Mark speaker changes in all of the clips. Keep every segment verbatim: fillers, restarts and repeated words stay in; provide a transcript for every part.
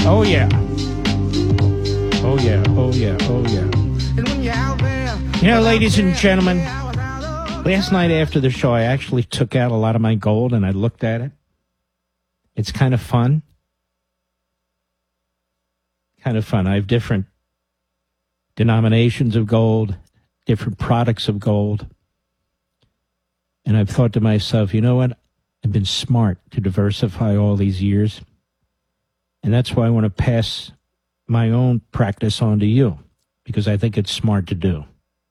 Speaker 1: Oh, yeah. Oh, yeah. Oh, yeah. Oh, yeah. You know, ladies and gentlemen, last night after the show, I actually took out a lot of my gold and I looked at it. It's kind of fun. Kind of fun. I have different denominations of gold, different products of gold. And I've thought to myself, you know what? I've been smart to diversify all these years. And that's why I want to pass my own practice on to you, because I think it's smart to do.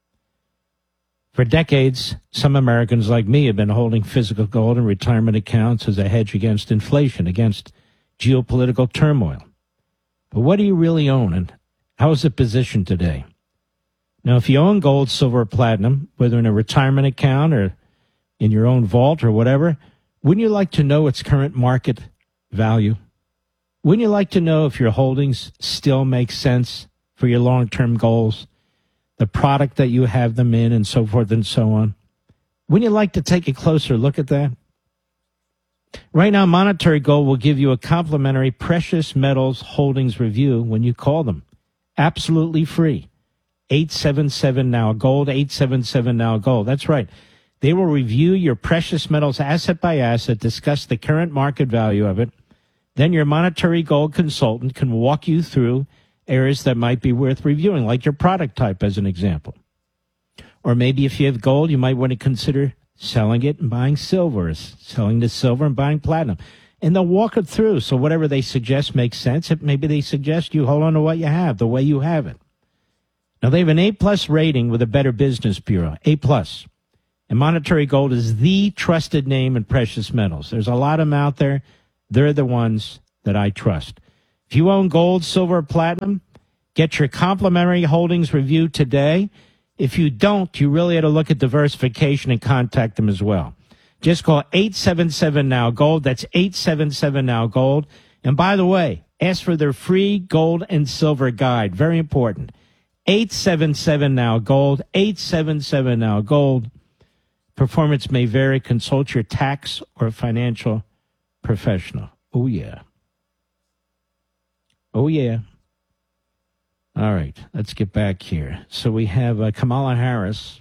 Speaker 1: For decades, some Americans like me have been holding physical gold in retirement accounts as a hedge against inflation, against geopolitical turmoil. But what do you really own, and how is it positioned today? Now, if you own gold, silver, or platinum, whether in a retirement account or in your own vault or whatever, wouldn't you like to know its current market value? Wouldn't you like to know if your holdings still make sense for your long-term goals, the product that you have them in, and so forth and so on? Wouldn't you like to take a closer look at that? Right now, Monetary Gold will give you a complimentary precious metals holdings review when you call them. Absolutely free. eight seven seven now gold, eight seven seven now gold. That's right. They will review your precious metals asset by asset, discuss the current market value of it. Then your Monetary Gold consultant can walk you through areas that might be worth reviewing, like your product type, as an example. Or maybe if you have gold, you might want to consider selling it and buying silver, or selling the silver and buying platinum. And they'll walk it through. So whatever they suggest makes sense. If maybe they suggest you hold on to what you have, the way you have it. Now, they have an A-plus rating with a Better Business Bureau, A-plus. And Monetary Gold is the trusted name in precious metals. There's a lot of them out there. They're the ones that I trust. If you own gold, silver, or platinum, get your complimentary holdings review today. If you don't, you really ought to look at diversification and contact them as well. Just call eight seven seven now gold. That's eight seven seven now gold. And by the way, ask for their free gold and silver guide. Very important. eight seven seven now gold. eight seven seven now gold. Performance may vary. Consult your tax or financial professional. Oh, yeah. Oh, yeah. All right, let's get back here. So we have uh, Kamala Harris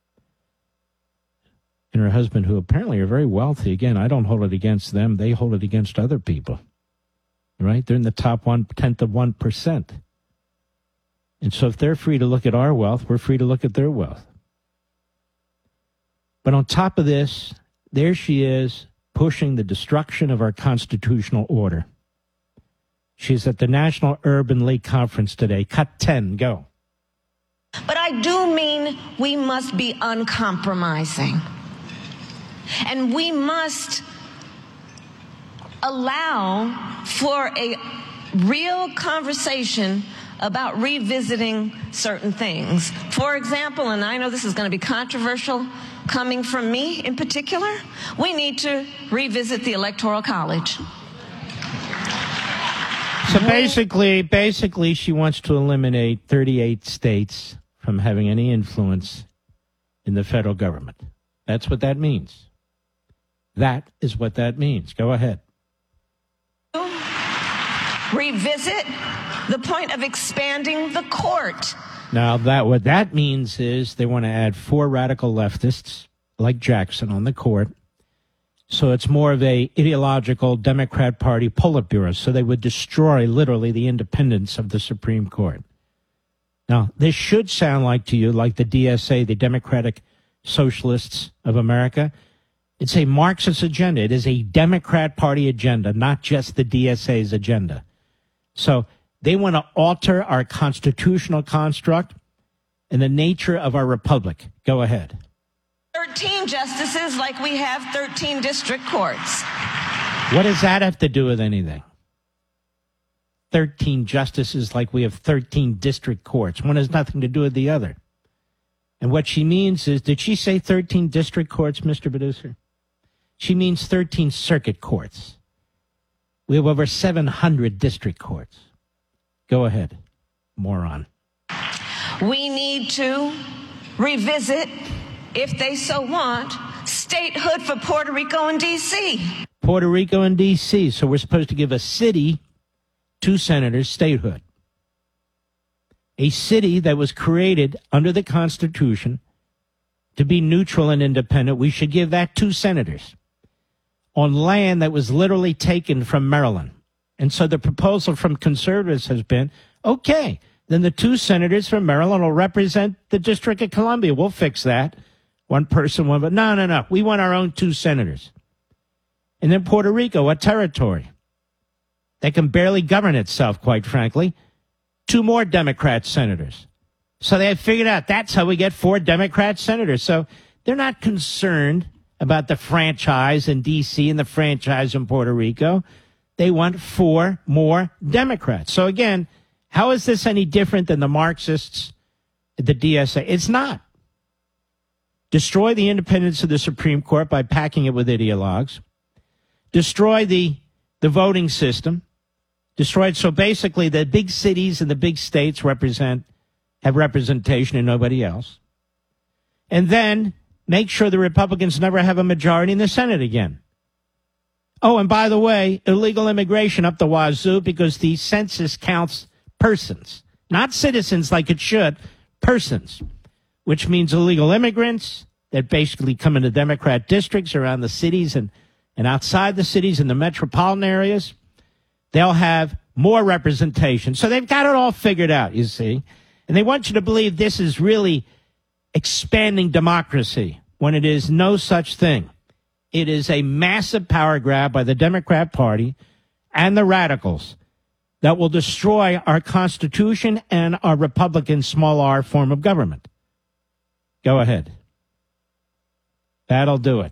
Speaker 1: and her husband, who apparently are very wealthy. Again, I don't hold it against them. They hold it against other people, right? They're in the top one-tenth of one percent. And so if they're free to look at our wealth, we're free to look at their wealth. But on top of this, there she is, pushing the destruction of our constitutional order. She's at the National Urban League Conference today. Cut ten, go.
Speaker 2: But I do mean we must be uncompromising. And we must allow for a real conversation about revisiting certain things. For example, and I know this is going to be controversial coming from me in particular, we need to revisit the Electoral College.
Speaker 1: So basically, basically, she wants to eliminate thirty-eight states from having any influence in the federal government. That's what that means. That is what that means. Go ahead.
Speaker 2: Revisit the point of expanding the court.
Speaker 1: Now, that what that means is they want to add four radical leftists like Jackson on the court. So it's more of a ideological Democrat Party Politburo. So they would destroy literally the independence of the Supreme Court. Now, this should sound like to you like the D S A, the Democratic Socialists of America. It's a Marxist agenda. It is a Democrat Party agenda, not just the D S A's agenda. So they want to alter our constitutional construct and the nature of our republic. Go ahead.
Speaker 2: thirteen justices like we have thirteen district courts.
Speaker 1: What does that have to do with anything? thirteen justices like we have thirteen district courts. One has nothing to do with the other. And what she means is, did she say thirteen district courts, Mister Producer? She means thirteen circuit courts. We have over seven hundred district courts. Go ahead, moron.
Speaker 2: We need to revisit, if they so want, statehood for Puerto Rico and D C.
Speaker 1: Puerto Rico and D C. So we're supposed to give a city two senators statehood. A city that was created under the Constitution to be neutral and independent, we should give that two senators on land that was literally taken from Maryland. And so the proposal from conservatives has been, okay, then the two senators from Maryland will represent the District of Columbia. We'll fix that. One person, one, but no, no, no. We want our own two senators. And then Puerto Rico, a territory that can barely govern itself, quite frankly. Two more Democrat senators. So they have figured out that's how we get four Democrat senators. So they're not concerned about the franchise in D C and the franchise in Puerto Rico. They want four more Democrats. So again, how is this any different than the Marxists, the D S A? It's not. Destroy the independence of the Supreme Court by packing it with ideologues. Destroy the, the voting system. Destroy it. So basically the big cities and the big states represent, have representation and nobody else. And then make sure the Republicans never have a majority in the Senate again. Oh, and by the way, illegal immigration up the wazoo because the census counts persons, not citizens like it should, persons, which means illegal immigrants that basically come into Democrat districts around the cities and, and outside the cities in the metropolitan areas. They'll have more representation. So they've got it all figured out, you see. And they want you to believe this is really expanding democracy when it is no such thing. It is a massive power grab by the Democrat Party and the radicals that will destroy our Constitution and our Republican small r form of government. Go ahead. That'll do it.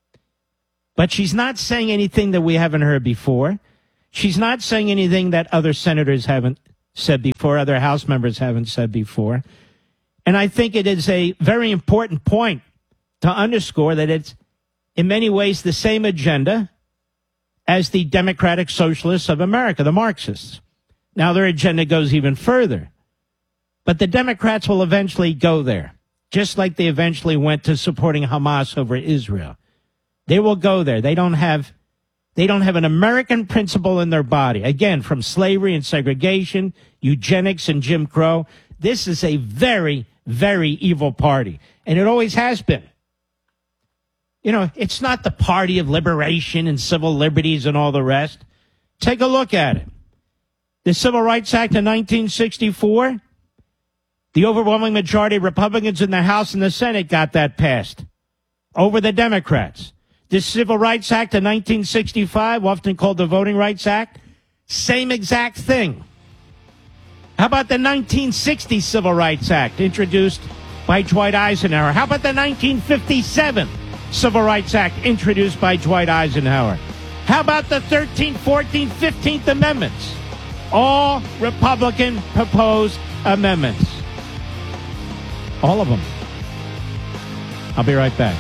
Speaker 1: But she's not saying anything that we haven't heard before. She's not saying anything that other senators haven't said before, other House members haven't said before. And I think it is a very important point to underscore that it's in many ways the same agenda as the Democratic Socialists of America, the Marxists. Now their agenda goes even further. But the Democrats will eventually go there, just like they eventually went to supporting Hamas over Israel. They will go there. They don't have They don't have an American principle in their body. Again, from slavery and segregation, eugenics and Jim Crow. This is a very, very evil party. And it always has been. You know, it's not the party of liberation and civil liberties and all the rest. Take a look at it. The Civil Rights Act of nineteen sixty-four, the overwhelming majority of Republicans in the House and the Senate got that passed over the Democrats. The Civil Rights Act of nineteen sixty-five, often called the Voting Rights Act, same exact thing. How about the nineteen sixty Civil Rights Act, introduced by Dwight Eisenhower? How about the nineteen fifty-seven Civil Rights Act, introduced by Dwight Eisenhower? How about the thirteenth, fourteenth, fifteenth Amendments? All Republican proposed amendments. All of them. I'll be right back.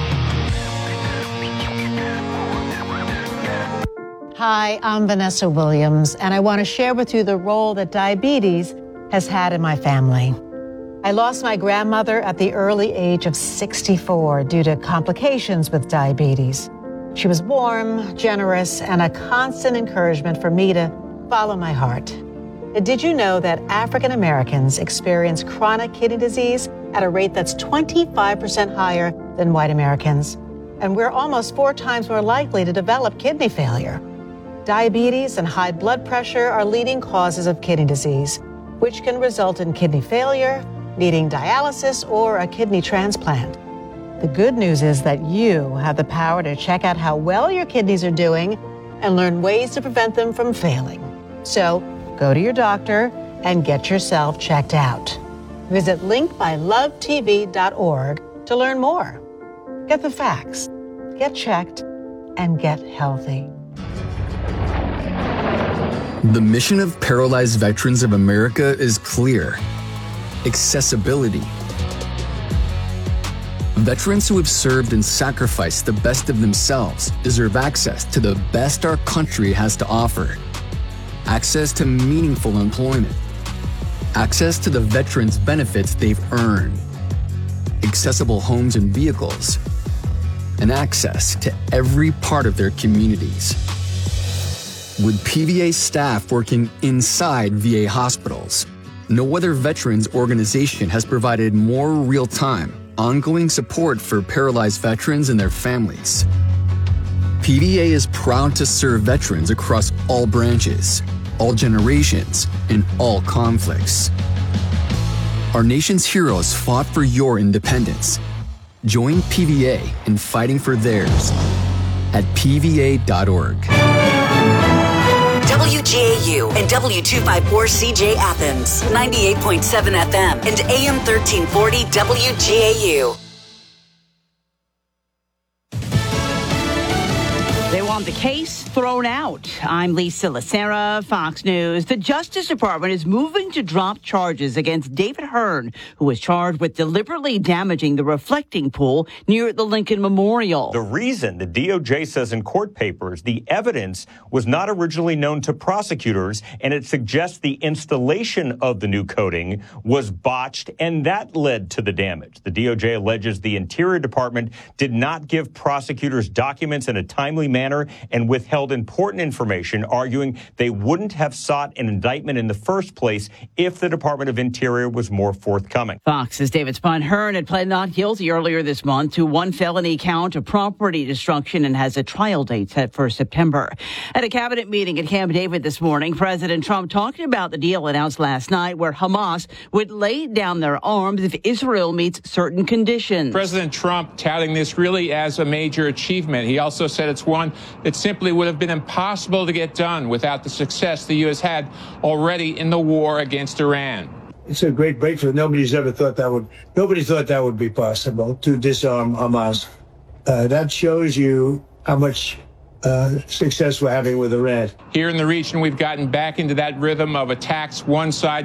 Speaker 3: Hi, I'm Vanessa Williams, and I want to share with you the role that diabetes has had in my family. I lost my grandmother at the early age of sixty-four due to complications with diabetes. She was warm, generous, and a constant encouragement for me to follow my heart. Did you know that African Americans experience chronic kidney disease at a rate that's twenty-five percent higher than white Americans? And we're almost four times more likely to develop kidney failure. Diabetes and high blood pressure are leading causes of kidney disease, which can result in kidney failure, needing dialysis, or a kidney transplant. The good news is that you have the power to check out how well your kidneys are doing and learn ways to prevent them from failing. So go to your doctor and get yourself checked out. Visit link by love t v dot org to learn more. Get the facts, get checked, and get healthy.
Speaker 4: The mission of Paralyzed Veterans of America is clear: accessibility. Veterans who have served and sacrificed the best of themselves deserve access to the best our country has to offer. Access to meaningful employment. Access to the veterans' benefits they've earned. Accessible homes and vehicles. And access to every part of their communities. with P V A staff working inside V A hospitals. No other veterans organization has provided more real-time, ongoing support for paralyzed veterans and their families. P V A is proud to serve veterans across all branches, all generations, and all conflicts. Our nation's heroes fought for your independence. Join P V A in fighting for theirs at P V A dot org.
Speaker 5: W G A U and W two fifty-four C J Athens, ninety-eight point seven F M and A M thirteen forty W G A U.
Speaker 6: They want the case thrown out. I'm Lisa Lacera, Fox News. The Justice Department is moving to drop charges against David Hearn, who was charged with deliberately damaging the reflecting pool near the Lincoln Memorial.
Speaker 7: The reason, the D O J says in court papers, the evidence was not originally known to prosecutors, and it suggests the installation of the new coating was botched, and that led to the damage. The D O J alleges the Interior Department did not give prosecutors documents in a timely manner and withheld important information, arguing they wouldn't have sought an indictment in the first place if the Department of Interior was more forthcoming.
Speaker 6: Fox's David Spun. Hearn had pled not guilty earlier this month to one felony count of property destruction and has a trial date set for September. At a cabinet meeting at Camp David this morning, President Trump talked about the deal announced last night where Hamas would lay down their arms if Israel meets certain conditions.
Speaker 8: President Trump touting this really as a major achievement. He also said it's one that simply would have been impossible to get done without the success the U S had already in the war against Iran.
Speaker 9: It's a great breakthrough. Nobody's ever thought that would, nobody thought that would be possible, to disarm Hamas. Uh, that shows you how much uh, success we're having with Iran.
Speaker 8: Here in the region, we've gotten back into that rhythm of attacks one side